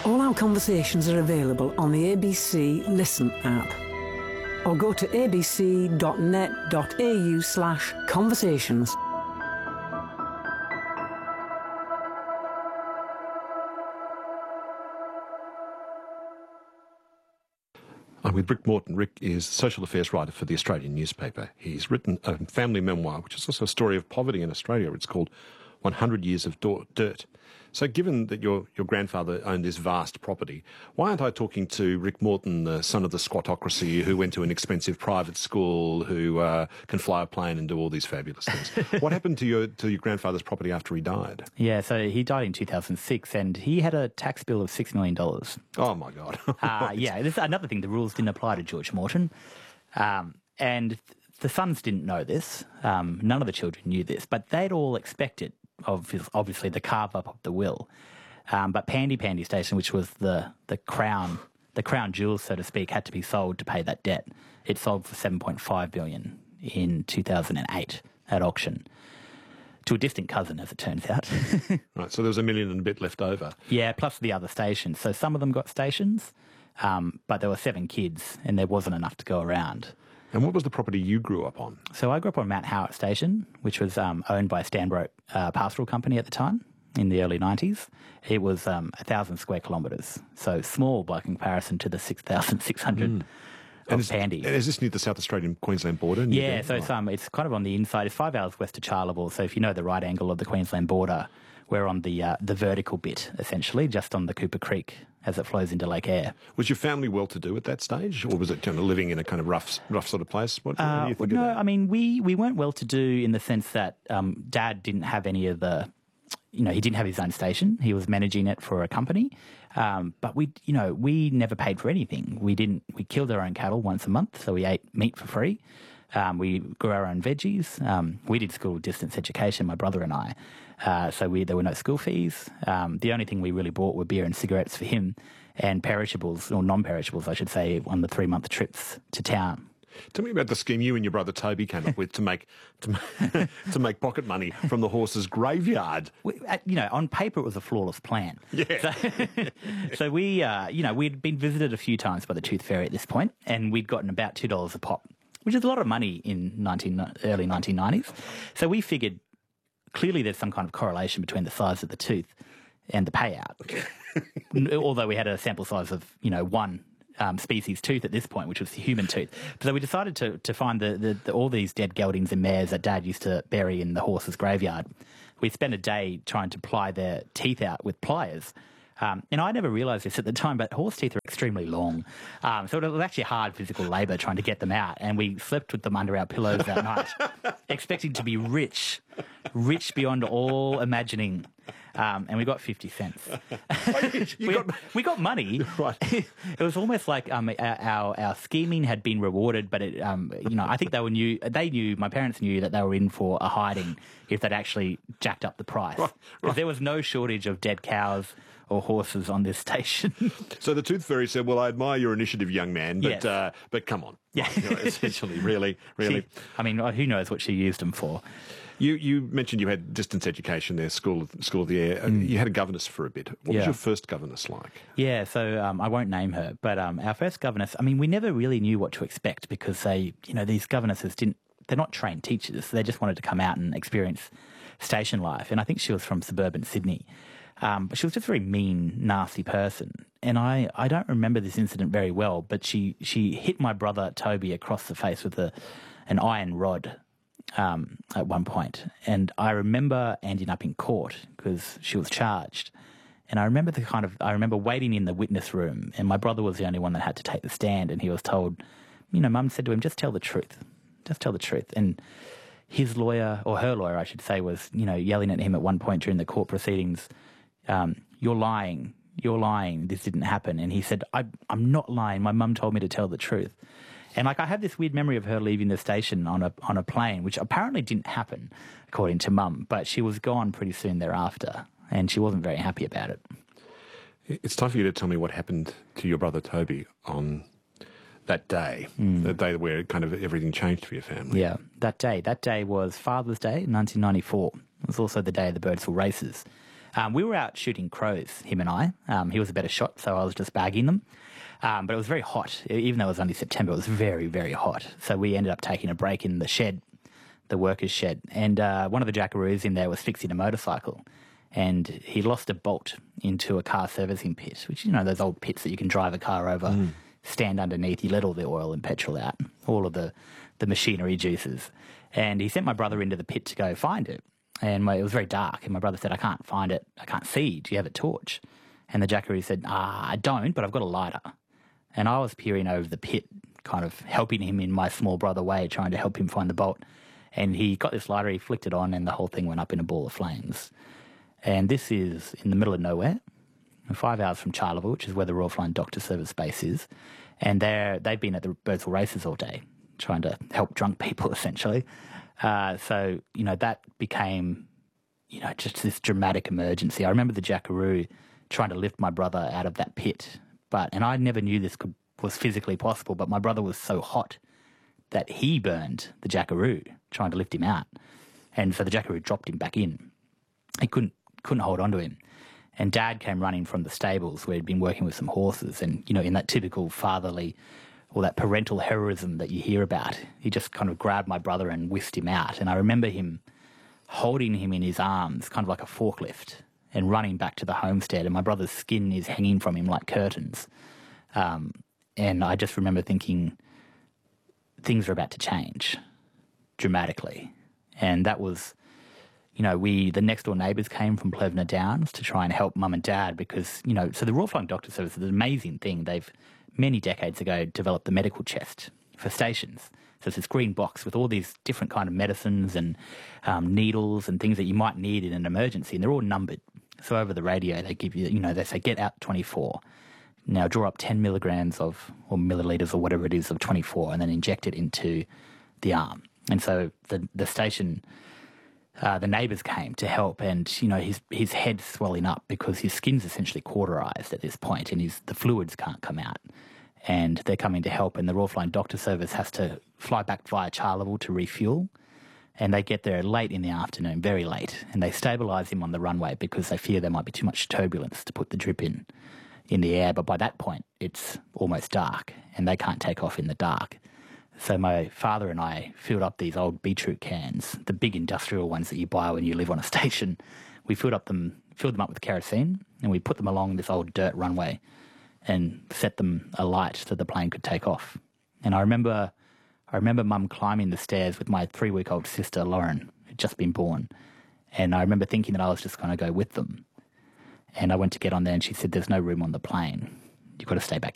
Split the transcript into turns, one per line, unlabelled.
All our conversations are available on the ABC Listen app. Or go to abc.net.au/conversations.
I'm with Rick Morton. Rick is social affairs writer for the Australian newspaper. He's written a family memoir, which is also a story of poverty in Australia. It's called 100 Years of Dirt. So given that your grandfather owned this vast property, why aren't I talking to Rick Morton, the son of the squatocracy, who went to an expensive private school, who can fly a plane and do all these fabulous things? What happened to your grandfather's property after he died?
Yeah, so he died in 2006 and he had a tax bill of $6 million.
Oh, my God.
Yeah, this is another thing. The rules didn't apply to George Morton. And the sons didn't know this. None of the children knew this, but they'd all expected, obviously, the carve-up of the will. But Pandy Station, which was the crown jewels, so to speak, had to be sold to pay that debt. It sold for $7.5 billion in 2008 at auction. To a distant cousin, as it turns out.
Right, so there was $1 million and a bit left over.
Yeah, plus the other stations. So some of them got stations, but there were 7 kids and there wasn't enough to go around.
And what was the property you grew up on?
So I grew up on Mount Howard Station, which was owned by Stanbroke Pastoral Company at the time, in the early 90s. It was 1,000 square kilometres, so small by comparison to the 6,600 of Pandy.
And is this near the South Australian-Queensland border?
Yeah, so it's kind of on the inside. It's 5 hours west of Charleville, so if you know the right angle of the Queensland border, we're on the vertical bit, essentially, just on the Cooper Creek as it flows into Lake Eyre.
Was your family well-to-do at that stage, or was it kind of living in a kind of rough sort of place? What do you think of that?
No, I mean, we weren't well-to-do in the sense that Dad didn't have any of the... he didn't have his own station. He was managing it for a company. But we never paid for anything. We killed our own cattle once a month, so we ate meat for free. We grew our own veggies. We did school distance education, my brother and I. So there were no school fees. The only thing we really bought were beer and cigarettes for him and perishables, or non-perishables, I should say, on the 3-month trips to town.
Tell me about the scheme you and your brother Toby came up with to make pocket money from the horse's graveyard.
On paper it was a flawless plan.
Yeah.
So we, we'd been visited a few times by the Tooth Fairy at this point, and we'd gotten about $2 a pop, which is a lot of money in early 1990s. So we figured clearly there's some kind of correlation between the size of the tooth and the payout. Although we had a sample size of, one species tooth at this point, which was the human tooth. So we decided to find all these dead geldings and mares that Dad used to bury in the horse's graveyard. We spent a day trying to ply their teeth out with pliers. And I never realised this at the time, but horse teeth are extremely long. So it was actually hard physical labour trying to get them out. And we slept with them under our pillows that night, expecting to be rich beyond all imagining. And we got 50 cents. We got money.
Right.
It was almost like our scheming had been rewarded, but I think my parents knew that they were in for a hiding if they'd actually jacked up the price. Right. There was no shortage of dead cows or horses on this station.
So the Tooth Fairy said, well, I admire your initiative, young man, but
yes.
But come on.
Yeah.
Essentially, really.
Who knows what she used them for.
You mentioned you had distance education there, School of the Air. You had a governess for a bit. What was your first governess like?
Yeah, so I won't name her, but our first governess, we never really knew what to expect because these governesses they're not trained teachers. They just wanted to come out and experience station life. And I think she was from suburban Sydney. But she was just a very mean, nasty person. And I don't remember this incident very well, but she hit my brother Toby across the face with an iron rod at one point. And I remember ending up in court because she was charged. And I remember waiting in the witness room, and my brother was the only one that had to take the stand, and he was told, Mum said to him, just tell the truth. Just tell the truth. And his lawyer, or her lawyer, I should say, was, yelling at him at one point during the court proceedings, you're lying, this didn't happen. And he said, I'm not lying, my mum told me to tell the truth. And I have this weird memory of her leaving the station on a plane, which apparently didn't happen, according to Mum, but she was gone pretty soon thereafter, and she wasn't very happy about it.
It's time for you to tell me what happened to your brother Toby on that day, the day where kind of everything changed for your family.
Yeah, that day was Father's Day, 1994. It was also the day of the Birdsville races. We were out shooting crows, him and I. He was a better shot, so I was just bagging them. But it was very hot. Even though it was only September, it was very, very hot. So we ended up taking a break in the shed, the workers' shed. And one of the jackaroos in there was fixing a motorcycle. And he lost a bolt into a car servicing pit, which, you know, those old pits that you can drive a car over, stand underneath, you let all the oil and petrol out, all of the machinery juices. And he sent my brother into the pit to go find it. And it was very dark. And my brother said, I can't find it. I can't see. Do you have a torch? And the jackaroo said, I don't, but I've got a lighter. And I was peering over the pit, kind of helping him in my small brother way, trying to help him find the bolt. And he got this lighter, he flicked it on, and the whole thing went up in a ball of flames. And this is in the middle of nowhere, 5 hours from Charleville, which is where the Royal Flying Doctor Service base is. And they've been at the Birdsville races all day, trying to help drunk people, essentially. So, you know, that became, you know, just this dramatic emergency. I remember the jackaroo trying to lift my brother out of that pit. And I never knew this was physically possible, but my brother was so hot that he burned the jackaroo trying to lift him out. And so the jackaroo dropped him back in. He couldn't hold on to him. And Dad came running from the stables where he'd been working with some horses. And, you know, in that typical fatherly or that parental heroism that you hear about, he just kind of grabbed my brother and whisked him out. And I remember him holding him in his arms, kind of like a forklift, and running back to the homestead. And my brother's skin is hanging from him like curtains. And I just remember thinking, things are about to change dramatically. And that was, you know, the next door neighbours came from Plevna Downs to try and help Mum and Dad because, you know, so the Royal Flying Doctor Service is an amazing thing. They've, many decades ago, developed the medical chest for stations. So it's this green box with all these different kind of medicines and needles and things that you might need in an emergency, and they're all numbered. So over the radio, they give you, you know, they say, get out 24. Now draw up 10 milligrams or millilitres or whatever it is of 24 and then inject it into the arm. And so the station, the neighbours came to help, and, you know, his head's swelling up because his skin's essentially cauterised at this point and the fluids can't come out. And they're coming to help, and the Royal Flying Doctor Service has to fly back via Charleville to refuel. And they get there late in the afternoon, very late, and they stabilise him on the runway because they fear there might be too much turbulence to put the drip in the air. But by that point, it's almost dark, and they can't take off in the dark. So my father and I filled up these old beetroot cans, the big industrial ones that you buy when you live on a station. We filled them up with kerosene, and we put them along this old dirt runway and set them alight so the plane could take off. And I remember Mum climbing the stairs with my 3-week-old sister, Lauren, who'd just been born. And I remember thinking that I was just going to go with them. And I went to get on there, and she said, there's no room on the plane. You've got to stay back